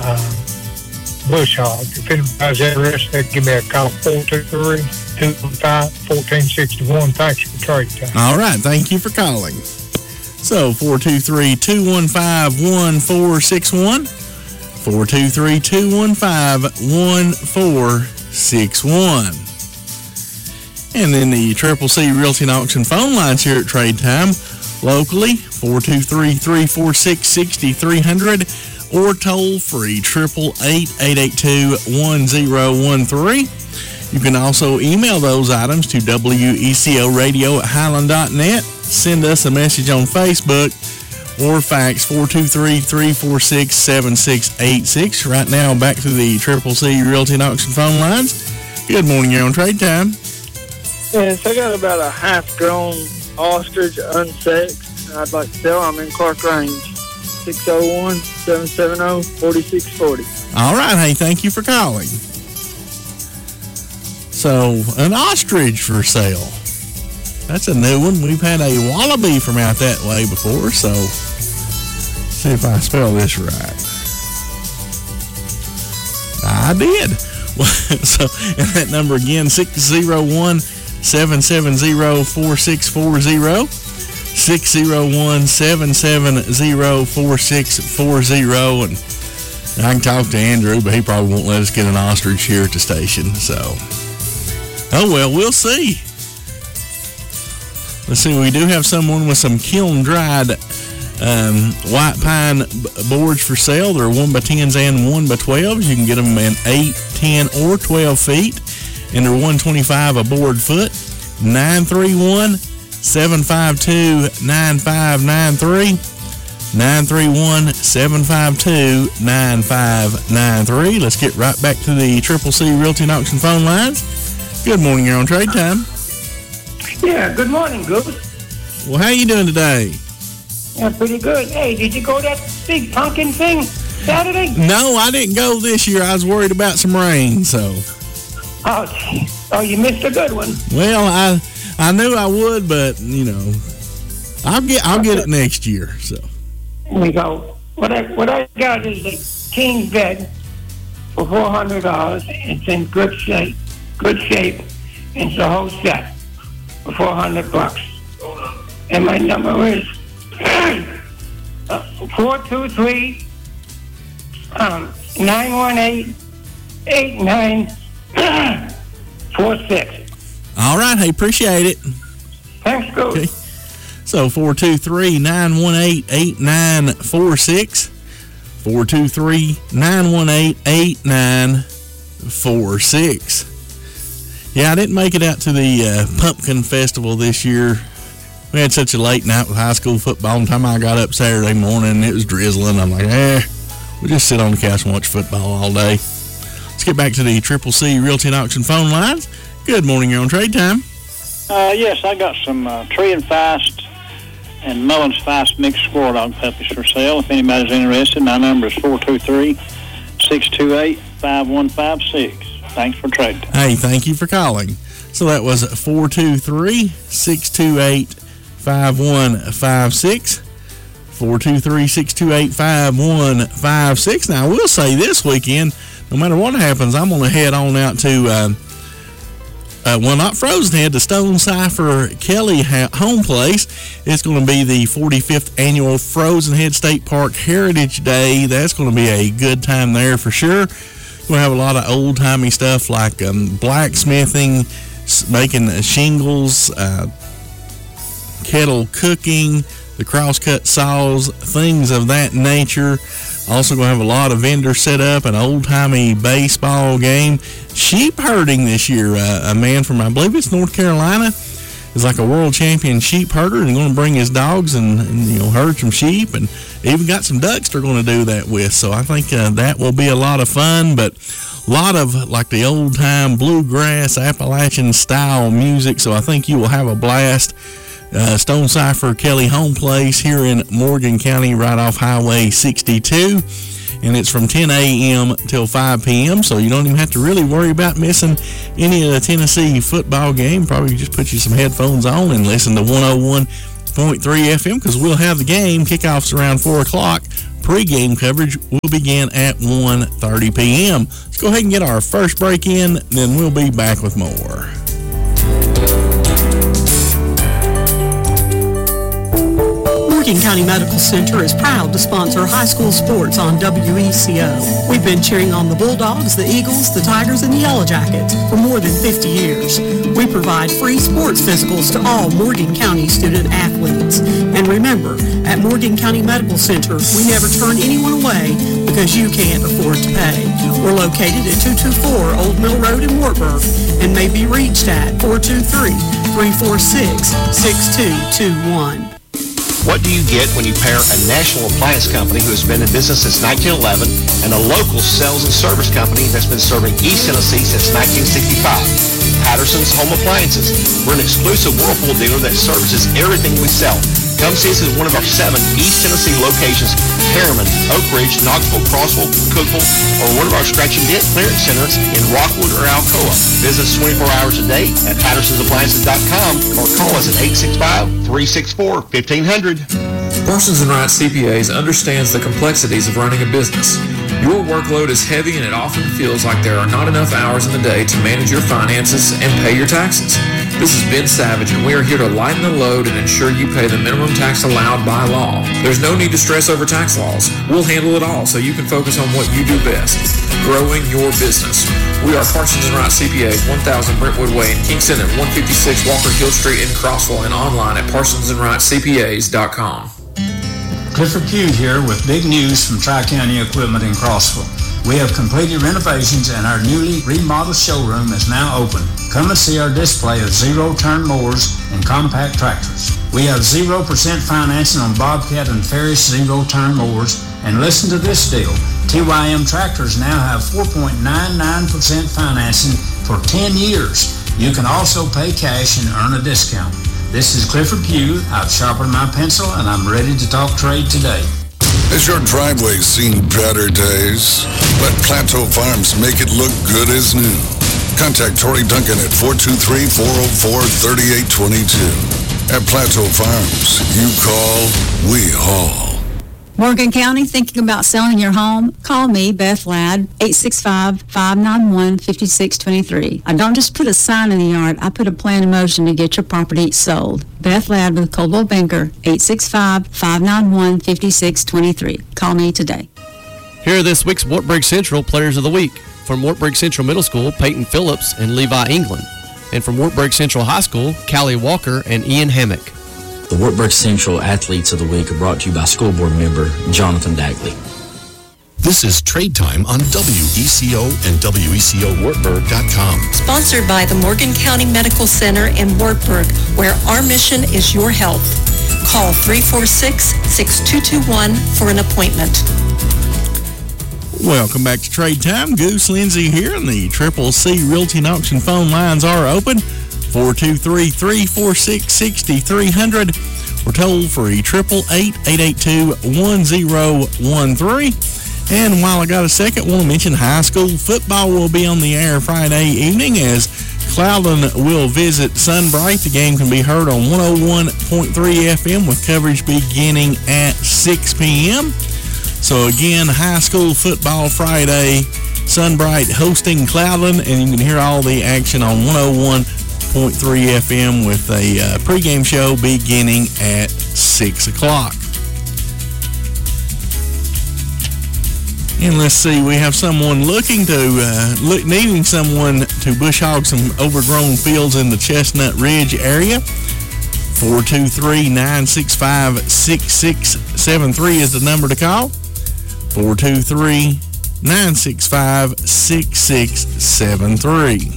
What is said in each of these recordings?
bush hog. If anybody's interested, give me a call, 423-215-1461. Thanks for trade time. All right, thank you for calling. So 423-215-1461, 423-215-1461. And then the Triple C Realty and Auction phone lines here at Trade Time. Locally, 423-346-6300 or toll free 888-882-1013. You can also email those items to WECOradio@highland.net. Send us a message on Facebook or fax 423-346-7686. Right now, back to the Triple C Realty and Auction phone lines. Good morning, you're on Trade Time. Yes, I got about a half-grown ostrich unsexed. I'd like to sell. I'm in Clark Range. 601-770-4640. All right, hey, thank you for calling. So, an ostrich for sale. That's a new one. We've had a wallaby from out that way before, so let's see if I spell this right. I did. So, and that number again, 601-770-4640. 601-770-4640. And I can talk to Andrew, but he probably won't let us get an ostrich here at the station. So, oh well, we'll see. Let's see, we do have someone with some kiln-dried white pine boards for sale. They're 1x10s and 1x12s. You can get them in 8, 10, or 12 feet. And they're $125 a board foot. 931-752-9593. 931-752-9593. Let's get right back to the Triple C Realty and Auction phone lines. Good morning, you're on Trade Time. Yeah, good morning, Goose. Well, how you doing today? Yeah, pretty good. Hey, did you go to that big pumpkin thing Saturday? No, I didn't go this year. I was worried about some rain, so. Oh, you missed a good one. Well, I knew I would, but you know, I'll get it next year. So. Here we go. What I got is a king bed for $400. It's in good shape. It's a whole set for $400. And my number is 423-918-8946. All right, hey, appreciate it. Thanks, Goose. Okay. So 423-918-8946. 423-918-8946. Yeah, I didn't make it out to the Pumpkin Festival this year. We had such a late night with high school football. By the time I got up Saturday morning, it was drizzling. I'm like, we'll just sit on the couch and watch football all day. Let's get back to the Triple C Realty and Auction phone lines. Good morning, you're on Trade Time. Yes, I got some Tree and Fast and Mullins Fast mixed squirrel dog puppies for sale. If anybody's interested, my number is 423-628-5156. Thanks for Trade Time. Hey, thank you for calling. So that was 423-628-5156. 423-628-5156. Now, I will say this weekend, no matter what happens, I'm going to head on out to, not Frozen Head, the Stone Cipher Kelly home place. It's going to be the 45th annual Frozen Head State Park Heritage Day. That's going to be a good time there for sure. We're going to have a lot of old-timey stuff like blacksmithing, making shingles, kettle cooking, the crosscut saws, things of that nature. Also going to have a lot of vendors set up, an old-timey baseball game. Sheep herding this year. A man from, I believe it's North Carolina, is like a world champion sheep herder, and going to bring his dogs and herd some sheep, and even got some ducks they're going to do that with. So I think that will be a lot of fun, but a lot of like the old-time bluegrass Appalachian style music. So I think you will have a blast. Stone Cipher Kelly home place here in Morgan County, right off Highway 62. And it's from 10 a.m. till 5 p.m., so you don't even have to really worry about missing any of the Tennessee football game. Probably just put you some headphones on and listen to 101.3 FM, because we'll have the game. Kickoff's around 4 o'clock. pregame coverage will begin at 1:30 p.m. Let's go ahead and get our first break in, then we'll be back with more. Morgan County Medical Center is proud to sponsor high school sports on WECO. We've been cheering on the Bulldogs, the Eagles, the Tigers, and the Yellow Jackets for more than 50 years. We provide free sports physicals to all Morgan County student athletes. And remember, at Morgan County Medical Center, we never turn anyone away because you can't afford to pay. We're located at 224 Old Mill Road in Wartburg and may be reached at 423-346-6221. What do you get when you pair a national appliance company who has been in business since 1911 and a local sales and service company that's been serving East Tennessee since 1965? Patterson's Home Appliances. We're an exclusive Whirlpool dealer that services everything we sell. Come see us at one of our 7 East Tennessee locations, Harriman, Oak Ridge, Knoxville, Crossville, Cookville, or one of our scratch and dent clearance centers in Rockwood or Alcoa. Visit us 24 hours a day at PattersonsAppliances.com or call us at 865-364-1500. Parsons & Wright CPAs understands the complexities of running a business. Your workload is heavy and it often feels like there are not enough hours in the day to manage your finances and pay your taxes. This is Ben Savage, and we are here to lighten the load and ensure you pay the minimum tax allowed by law. There's no need to stress over tax laws. We'll handle it all so you can focus on what you do best, growing your business. We are Parsons & Wright CPAs, 1000 Brentwood Way in Kingston and 156 Walker Hill Street in Crossville, and online at ParsonsandWrightCPAs.com. Clifford Pugh here with big news from Tri-County Equipment in Crossville. We have completed renovations and our newly remodeled showroom is now open. Come and see our display of zero-turn mowers and compact tractors. We have 0% financing on Bobcat and Ferris zero-turn mowers. And listen to this deal. TYM tractors now have 4.99% financing for 10 years. You can also pay cash and earn a discount. This is Clifford Pugh. I've sharpened my pencil and I'm ready to talk trade today. Has your driveway seen better days? Let Plateau Farms make it look good as new. Contact Tori Duncan at 423-404-3822. At Plateau Farms, you call, we haul. Morgan County, thinking about selling your home? Call me, Beth Ladd, 865-591-5623. I don't just put a sign in the yard, I put a plan in motion to get your property sold. Beth Ladd with Coldwell Banker, 865-591-5623. Call me today. Here are this week's Wartburg Central Players of the Week. From Wartburg Central Middle School, Peyton Phillips and Levi England. And from Wartburg Central High School, Callie Walker and Ian Hammock. The Wartburg Central Athletes of the Week are brought to you by School Board member Jonathan Dagley. This is Trade Time on WECO and WECOWartburg.com. Sponsored by the Morgan County Medical Center in Wartburg, where our mission is your health. Call 346-6221 for an appointment. Welcome back to Trade Time. Goose Lindsay here, and the Triple C Realty and Auction phone lines are open. 423-346-6300 or toll free 888-882-1013. And while I got a second, I want to mention high school football will be on the air Friday evening as Cloudland will visit Sunbright. The game can be heard on 101.3 FM with coverage beginning at 6 p.m. So again, high school football Friday, Sunbright hosting Cloudland, and you can hear all the action on 101.3 FM with a pregame show beginning at 6 o'clock. And let's see, we have someone looking to, needing someone to bush hog some overgrown fields in the Chestnut Ridge area. 423-965-6673 is the number to call. 423-965-6673.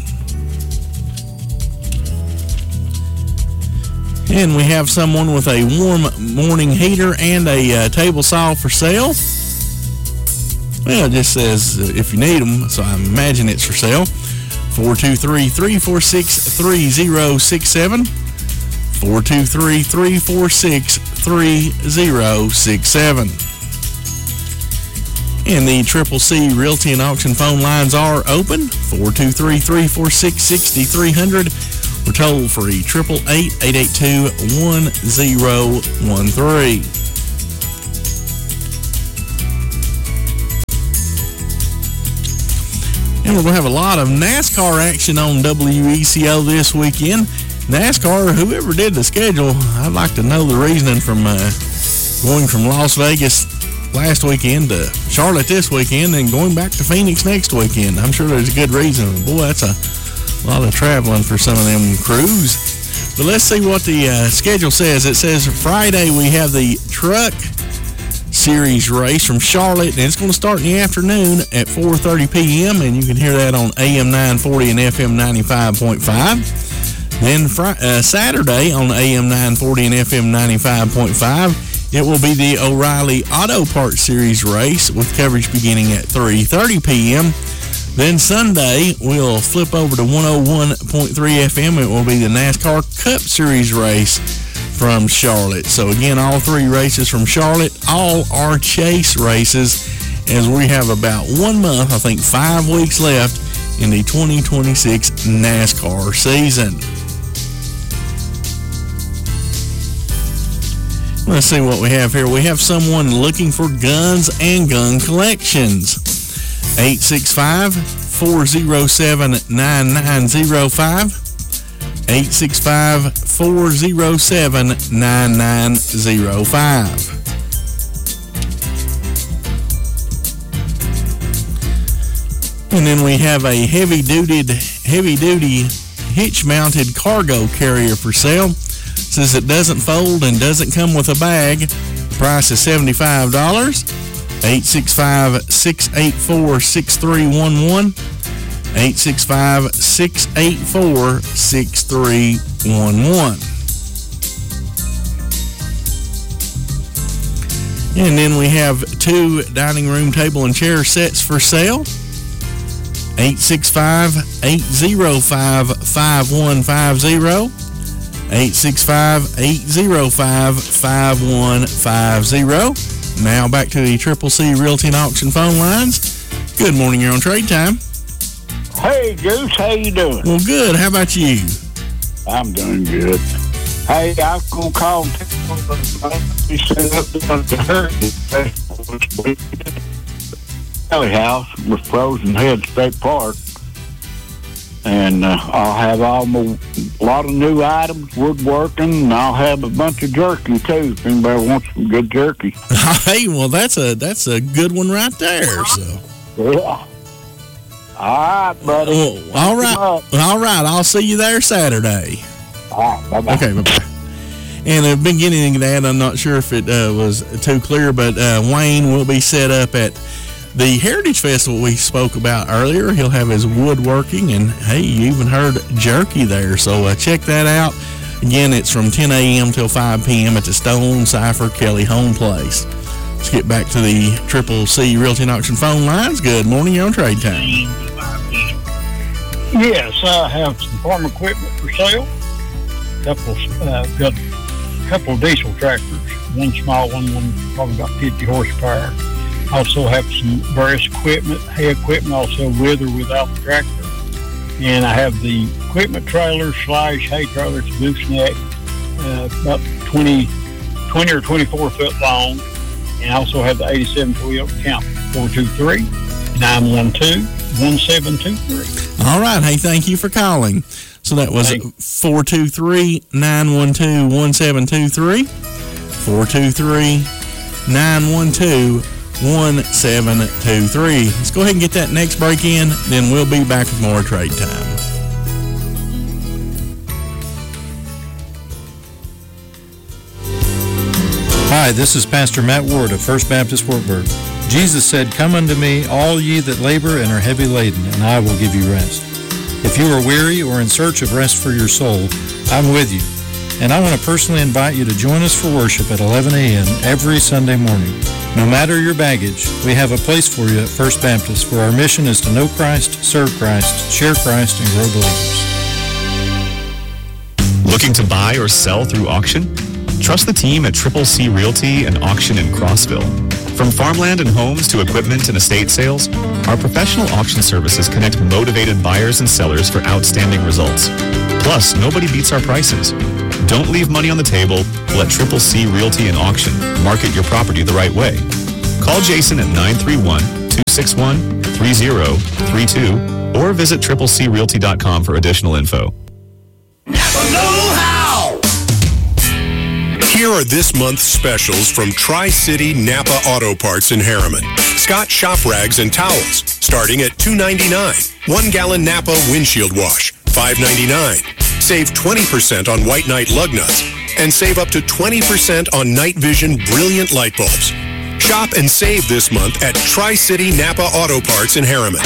And we have someone with a warm morning heater and a table saw for sale. Well, it just says if you need them, so I imagine it's for sale. 423-346-3067. 423-346-3067. And the Triple C Realty and Auction phone lines are open. 423-346-6300. We're toll free 888-882-1013. And we're going to have a lot of NASCAR action on WECO this weekend. NASCAR, whoever did the schedule, I'd like to know the reasoning from going from Las Vegas last weekend to Charlotte this weekend and going back to Phoenix next weekend. I'm sure there's a good reason. Boy, that's a lot of traveling for some of them crews. But let's see what the schedule says. It says Friday we have the Truck Series race from Charlotte, and it's going to start in the afternoon at 4:30 p.m., and you can hear that on AM 940 and FM 95.5. Then Saturday on AM 940 and FM 95.5, it will be the O'Reilly Auto Parts Series race with coverage beginning at 3:30 p.m. Then Sunday, we'll flip over to 101.3 FM. It will be the NASCAR Cup Series race from Charlotte. So again, all three races from Charlotte, all are chase races, as we have about 1 month, I think 5 weeks left in the 2026 NASCAR season. Let's see what we have here. We have someone looking for guns and gun collections. 865-407-9905. 865-407-9905. And then we have a heavy-duty hitch-mounted cargo carrier for sale. Says it doesn't fold and doesn't come with a bag. The price is $75. 865-684-6311. 865-684-6311. And then we have 2 dining room table and chair sets for sale. 865-805-5150. 865-805-5150. Now back to the Triple C Realty and Auction phone lines. Good morning, you're on Trade Time. Hey, Goose, how you doing? Well, good. How about you? I'm doing good. Hey, I was going to call and set up the Heritage Festival this week. Valley House with Frozen Head State Park. And I'll have a lot of new items, woodworking, and I'll have a bunch of jerky, too, if anybody wants some good jerky. Hey, well, that's a good one right there, so. Yeah. All right, buddy. Well, all right. I'll see you there Saturday. All right, bye-bye. Okay, bye-bye. And at the beginning of that, I'm not sure if it was too clear, but Wayne will be set up at the Heritage Festival we spoke about earlier. He'll have his woodworking, and, hey, you even heard jerky there. So check that out. Again, it's from 10 a.m. till 5 p.m. at the Stone Cipher Kelly Home Place. Let's get back to the Triple C Realty and Auction phone lines. Good morning, you're on Trade Time. Yes, I have some farm equipment for sale. Got a couple of diesel tractors, one small one probably about 50 horsepower. Also have some various equipment, hay equipment, also with or without the tractor. And I have the equipment trailer / hay trailer. It's a gooseneck, about 20 or 24 foot long. And I also have the 87 Toyota Camry, 423-912-1723. All right. Hey, thank you for calling. So that was 423-912-1723. 423-912-1723. Let's go ahead and get that next break in, then we'll be back with more Trade Time. Hi, this is Pastor Matt Ward of First Baptist Wartburg. Jesus said, "Come unto me, all ye that labor and are heavy laden, and I will give you rest." If you are weary or in search of rest for your soul, I'm with you. And I want to personally invite you to join us for worship at 11 a.m. every Sunday morning. No matter your baggage, we have a place for you at First Baptist, where our mission is to know Christ, serve Christ, share Christ, and grow believers. Looking to buy or sell through auction? Trust the team at Triple C Realty and Auction in Crossville. From farmland and homes to equipment and estate sales, our professional auction services connect motivated buyers and sellers for outstanding results. Plus, nobody beats our prices. Don't leave money on the table. Let Triple C Realty and Auction market your property the right way. Call Jason at 931-2 661-3032 or visit CCCRealty.com for additional info. Here are this month's specials from Tri-City Napa Auto Parts in Harriman. Scott Shop Rags and Towels, starting at $2.99. 1 gallon Napa windshield wash, $5.99. Save 20% on White Knight lug nuts and save up to 20% on Night Vision Brilliant light bulbs. Shop and save this month at Tri-City Napa Auto Parts in Harriman.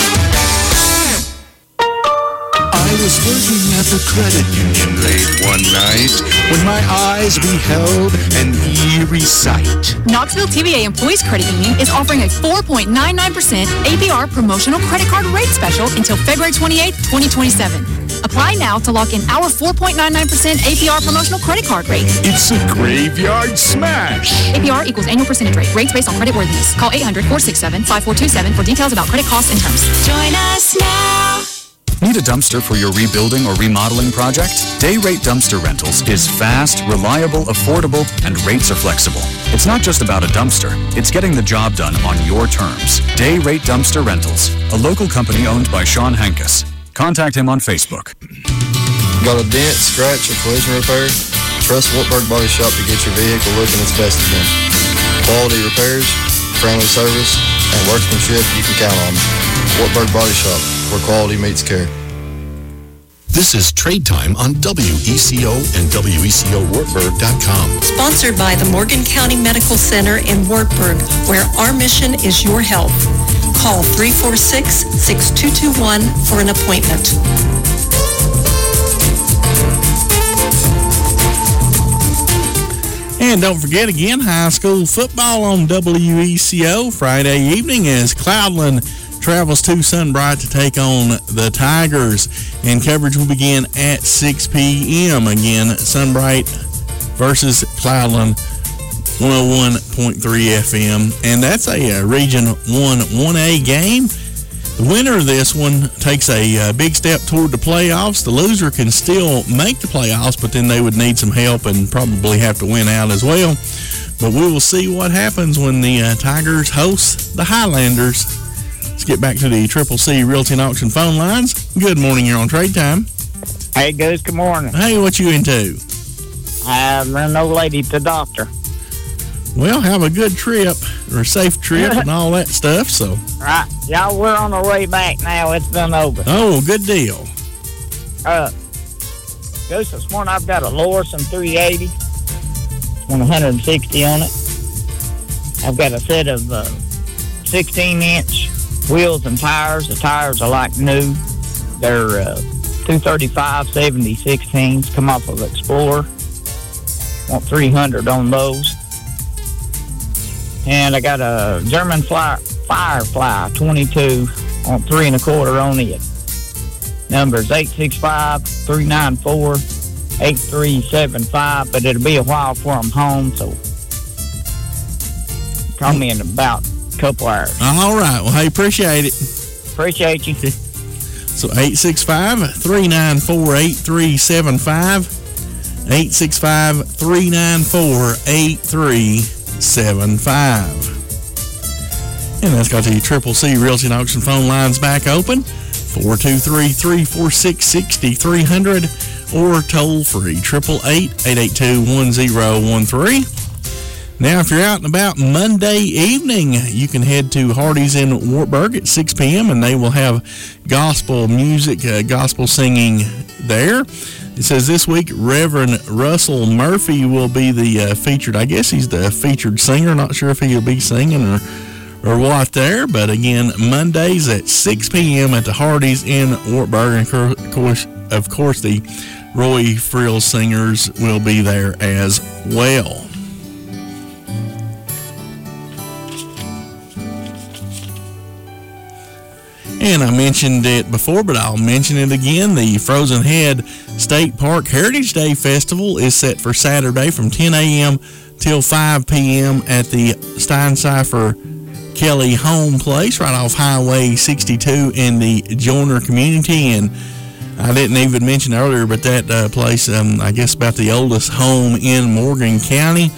I was working at the credit union late one night when my eyes beheld an eerie sight. Knoxville TVA Employees Credit Union is offering a 4.99% APR promotional credit card rate special until February 28, 2027. Apply now to lock in our 4.99% APR promotional credit card rate. It's a graveyard smash. APR equals annual percentage rate. Rates based on creditworthiness. Call 800-467-5427 for details about credit costs and terms. Join us now. Need a dumpster for your rebuilding or remodeling project? Day Rate Dumpster Rentals is fast, reliable, affordable, and rates are flexible. It's not just about a dumpster. It's getting the job done on your terms. Day Rate Dumpster Rentals, a local company owned by Sean Hankus. Contact him on Facebook. Got a dent, scratch, or collision repair? Trust Wartburg Body Shop to get your vehicle looking its best again. Quality repairs, friendly service, and workmanship you can count on. Wartburg Body Shop, where quality meets care. This is Trade Time on WECO and WECOWartburg.com. Sponsored by the Morgan County Medical Center in Wartburg, where our mission is your health. Call 346-6221 for an appointment. And don't forget again, high school football on WECO Friday evening as Cloudland travels to Sunbright to take on the Tigers. And coverage will begin at 6 p.m. Again, Sunbright versus Cloudland, 101.3 FM. And that's a Region 1 1A game. The winner of this one takes a big step toward the playoffs. The loser can still make the playoffs, but then they would need some help and probably have to win out as well. But we will see what happens when the Tigers host the Highlanders. Let's get back to the CCC Realty and Auction phone lines. Good morning, you're on Trade Time. Hey, Goose, good morning. Hey, what you into? I'm running an old lady to the doctor. Well, have a good trip, or a safe trip and all that stuff, so. Right. Y'all, we're on our way back now. It's done over. Oh, good deal. Goose, this morning I've got a Lorison 380. It's 160 on it. I've got a set of 16-inch wheels and tires. The tires are like new. They're 235 70/16s. Come off of Explorer. Want 300 on those. And I got a German Firefly 22 on 3 1/4 on it. Number's 865-394-8375, but it'll be a while before I'm home, so call me in about a couple hours. All right. Well, hey, appreciate it. Appreciate you. So 865-394-8375. 865-394-8375. And that's got the CCC Realty and Auction phone lines back open. 423-346-6300 or toll free 888-882-1013. Now, if you're out and about Monday evening, you can head to Hardee's in Wartburg at 6 p.m. and they will have gospel music, gospel singing there. It says this week, Reverend Russell Murphy will be the featured, I guess he's the featured singer. Not sure if he'll be singing or what there. But again, Mondays at 6 p.m. at the Hardee's in Wartburg. And of course, the Roy Frill Singers will be there as well. And I mentioned it before, but I'll mention it again. The Frozen Head State Park Heritage Day Festival is set for Saturday from 10 a.m. till 5 p.m. at the Steincypher Kelly Home Place right off Highway 62 in the Joyner community. And I didn't even mention earlier, but that place, I guess, about the oldest home in Morgan County.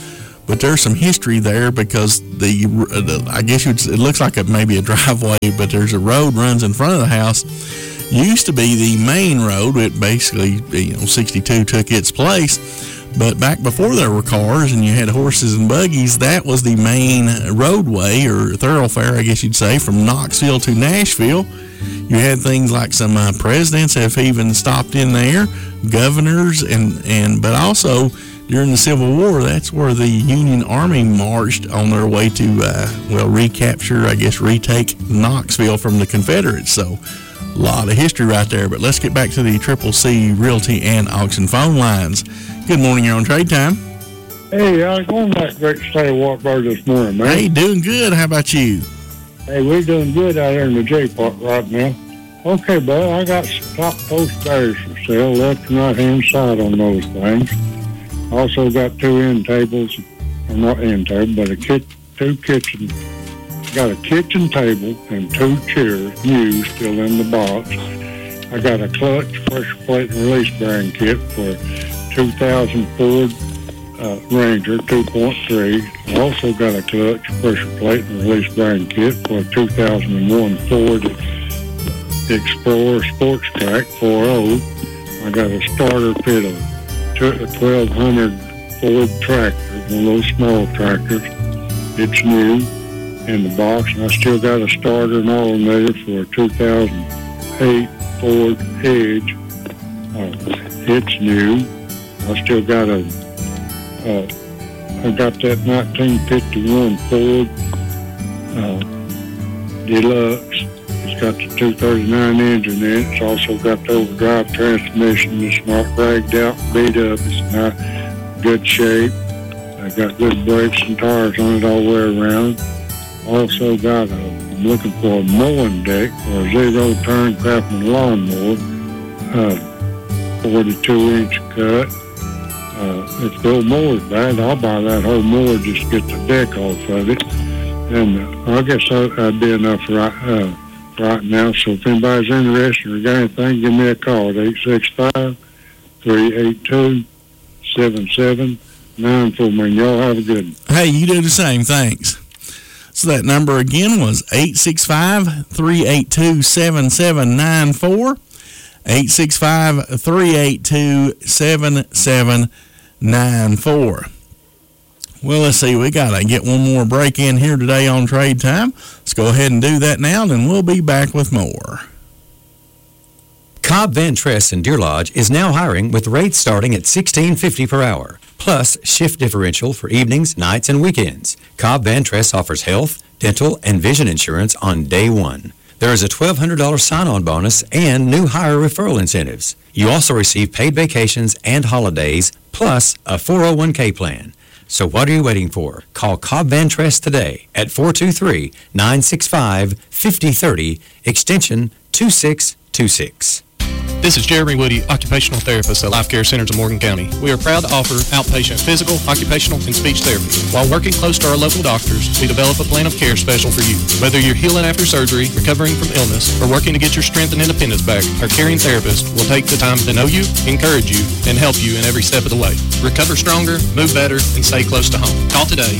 but there's some history there because I guess it looks like maybe a driveway, but there's a road runs in front of the house. Used to be the main road. It basically, 62 took its place. But back before there were cars and you had horses and buggies, that was the main roadway or thoroughfare, I guess you'd say, from Knoxville to Nashville. You had things like some presidents have even stopped in there, governors, but also during the Civil War, that's where the Union Army marched on their way to, recapture, retake Knoxville from the Confederates. So a lot of history right there. But let's get back to the Triple C Realty and Auction phone lines. Good morning, you're on Trade Time. Hey, I was going back to the great state of Wartburg this morning, man. Hey, doing good. How about you? Hey, we're doing good out here in the J Park right now. Okay, bud, I got some top post berries for sale, left and right hand side on those things. Also got two end tables, or not end table, but two kitchen. Got a kitchen table and two chairs, new, still in the box. I got a clutch, pressure plate, and release bearing kit for 2000 Ford Ranger 2.3. I also got a clutch, pressure plate, and release bearing kit for a 2001 Ford Explorer Sports Track 4.0. I got a starter pit of 1200 Ford tractor, one of those small tractors. It's new in the box, and I still got a starter and alternator for a 2008 Ford Edge. It's new. I still got I got that 1951 Ford Deluxe. It's got the 239 engine in it. It's also got the overdrive transmission. It's not ragged out, beat up. It's not good shape. I got good brakes and tires on it all the way around. Also got I'm looking for a mowing deck for a zero-turn Craftsman lawnmower, 42-inch cut. If the old mower's bad, I'll buy that whole mower just to get the deck off of it. And I guess that'd be enough right now. So if anybody's interested or got anything, give me a call at 865-382-7794. Y'all have a good one. Hey, you do the same. Thanks. So that number again was 865-382-7794. 865-382-7794. Well, let's see. We got to get one more break in here today on Trade Time. Let's go ahead and do that now, and then we'll be back with more. Cobb Van Tress in Deer Lodge is now hiring with rates starting at $16.50 per hour, plus shift differential for evenings, nights, and weekends. Cobb Van Tress offers health, dental, and vision insurance on day one. There is a $1,200 sign-on bonus and new hire referral incentives. You also receive paid vacations and holidays, plus a 401k plan. So what are you waiting for? Call Cobb Van Tress today at 423-965-5030, extension 2626. This is Jeremy Woody, occupational therapist at Life Care Centers of Morgan County. We are proud to offer outpatient physical, occupational, and speech therapy. While working close to our local doctors, we develop a plan of care special for you. Whether you're healing after surgery, recovering from illness, or working to get your strength and independence back, our caring therapist will take the time to know you, encourage you, and help you in every step of the way. Recover stronger, move better, and stay close to home. Call today,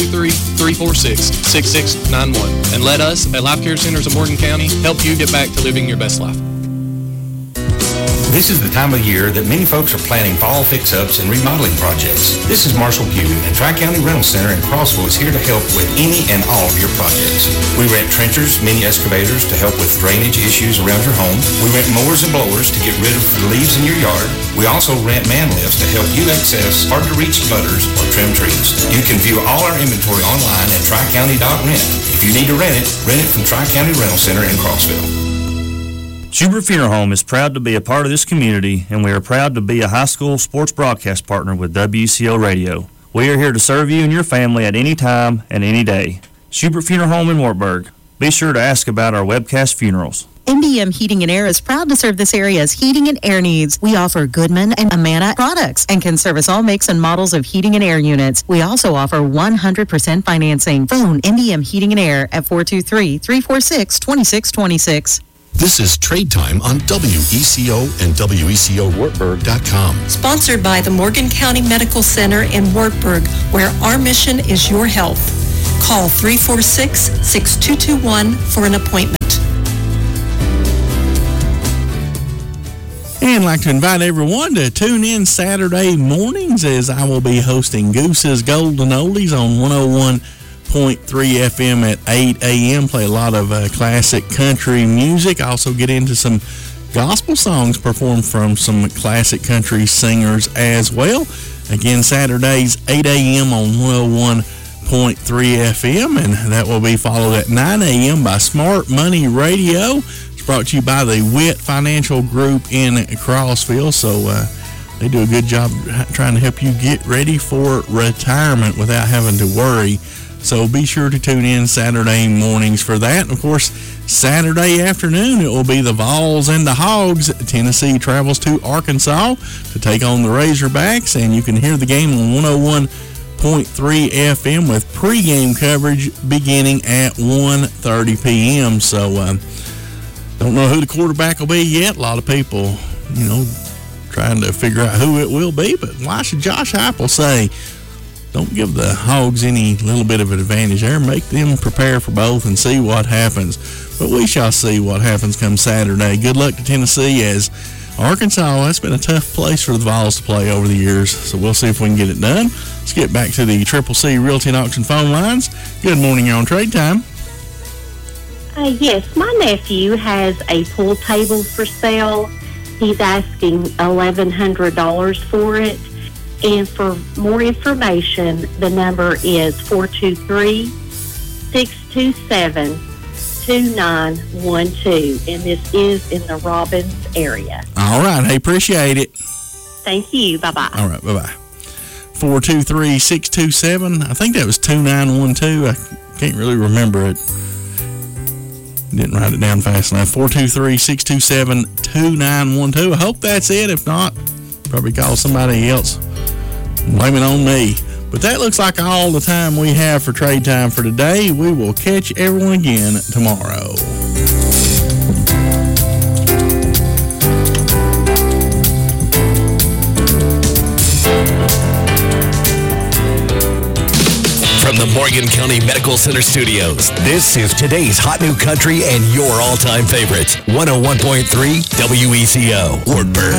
423-346-6691, and let us at Life Care Centers of Morgan County help you get back to living your best life. This is the time of year that many folks are planning fall fix-ups and remodeling projects. This is Marshall Pugh, and Tri-County Rental Center in Crossville is here to help with any and all of your projects. We rent trenchers, mini excavators to help with drainage issues around your home. We rent mowers and blowers to get rid of the leaves in your yard. We also rent man lifts to help you access hard-to-reach gutters or trim trees. You can view all our inventory online at tricounty.rent. If you need to rent it from Tri-County Rental Center in Crossville. Schubert Funeral Home is proud to be a part of this community, and we are proud to be a high school sports broadcast partner with WCO Radio. We are here to serve you and your family at any time and any day. Schubert Funeral Home in Wartburg. Be sure to ask about our webcast funerals. MBM Heating and Air is proud to serve this area's heating and air needs. We offer Goodman and Amana products and can service all makes and models of heating and air units. We also offer 100% financing. Phone MBM Heating and Air at 423-346-2626. This is Trade Time on WECO and WECOWartburg.com. Sponsored by the Morgan County Medical Center in Wartburg, where our mission is your health. Call 346-6221 for an appointment. And I'd like to invite everyone to tune in Saturday mornings as I will be hosting Goose's Golden Oldies on 101.3 FM at 8 a.m. Play a lot of classic country music. Also get into some gospel songs performed from some classic country singers as well. Again, Saturdays, 8 a.m. on 101.3 FM, and that will be followed at 9 a.m. by Smart Money Radio. Brought to you by the Witt Financial Group in Crossville. So they do a good job trying to help you get ready for retirement without having to worry. So be sure to tune in Saturday mornings for that. And of course, Saturday afternoon, it will be the Vols and the Hogs. Tennessee travels to Arkansas to take on the Razorbacks, and you can hear the game on 101.3 FM with pregame coverage beginning at 1:30 p.m. So, don't know who the quarterback will be yet. A lot of people, trying to figure out who it will be. But why should Josh Heupel say, don't give the Hogs any little bit of an advantage there. Make them prepare for both and see what happens. But we shall see what happens come Saturday. Good luck to Tennessee, as Arkansas, that's been a tough place for the Vols to play over the years. So we'll see if we can get it done. Let's get back to the Triple C Realty and Auction phone lines. Good morning, you're on Trade Time. Yes, my nephew has a pool table for sale. He's asking $1,100 for it. And for more information, the number is 423-627-2912. And this is in the Robbins area. All right. Hey, appreciate it. Thank you. Bye-bye. All right. Bye-bye. 423-627. I think that was 2912. I can't really remember it. Didn't write it down fast enough. 423-627-2912. I hope that's it. If not, probably call somebody else. Blame it on me. But that looks like all the time we have for Trade Time for today. We will catch everyone again tomorrow. From the Morgan County Medical Center Studios, this is today's hot new country and your all-time favorites. 101.3 WECO. Wartburg.